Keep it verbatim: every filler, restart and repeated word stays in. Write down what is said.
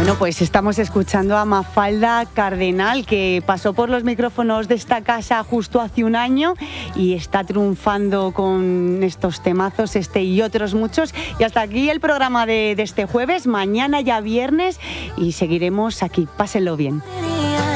Bueno, pues estamos escuchando a Mafalda Cardenal, que pasó por los micrófonos de esta casa justo hace un año y está triunfando con estos temazos, este y otros muchos. Y hasta aquí el programa de, de este jueves, mañana ya viernes, y seguiremos aquí. Pásenlo bien.